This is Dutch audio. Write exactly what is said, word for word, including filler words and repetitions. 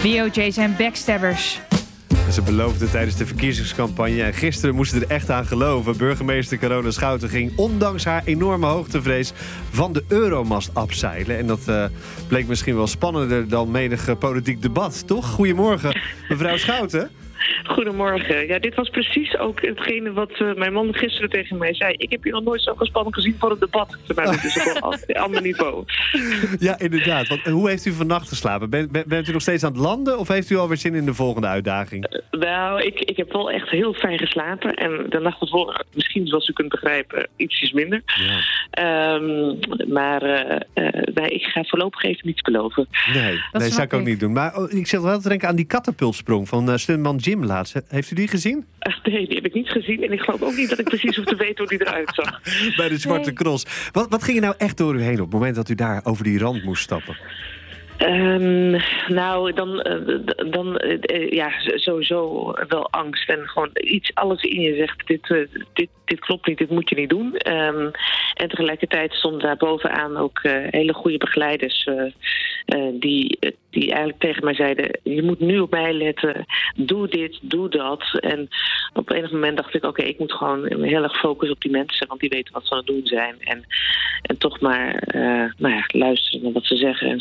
De O J zijn backstabbers. Ze beloofden tijdens de verkiezingscampagne en gisteren moesten ze er echt aan geloven. Burgemeester Carola Schouten ging ondanks haar enorme hoogtevrees van de Euromast afzeilen. En dat uh, bleek misschien wel spannender dan menig politiek debat, toch? Goedemorgen, mevrouw Schouten. Goedemorgen. Ja, dit was precies ook hetgene wat uh, mijn man gisteren tegen mij zei. Ik heb je nog nooit zo gespannen gezien voor een debat. Terwijl dit is op een ander niveau. Ja, inderdaad. Want, hoe heeft u vannacht geslapen? Ben, ben, bent u nog steeds aan het landen of heeft u alweer zin in de volgende uitdaging? Uh, nou, ik, ik heb wel echt heel fijn geslapen. En de nacht ervoor, misschien zoals u kunt begrijpen, ietsjes minder. Ja. Um, maar uh, uh, nee, ik ga voorlopig even niets beloven. Nee, dat nee zou ik ook niet doen. Maar oh, ik zit wel te denken aan die katapultsprong van uh, stuntman Jim laatst. Heeft u die gezien? Ach, nee, die heb ik niet gezien. En ik geloof ook niet dat ik precies hoef te weten hoe die eruit zag. Bij de Zwarte nee. Cross. Wat, wat ging er nou echt door u heen op het moment dat u daar over die rand moest stappen? Um, nou, dan, uh, dan uh, ja, sowieso wel angst. En gewoon iets, alles in je zegt, dit, uh, dit, dit klopt niet, dit moet je niet doen. Um, en tegelijkertijd stonden daar bovenaan ook uh, hele goede begeleiders uh, uh, die, die eigenlijk tegen mij zeiden, je moet nu op mij letten, doe dit, doe dat. En op enig moment dacht ik, oké, okay, ik moet gewoon heel erg focussen op die mensen, want die weten wat ze aan het doen zijn. En, en toch maar uh, nou ja, luisteren naar wat ze zeggen en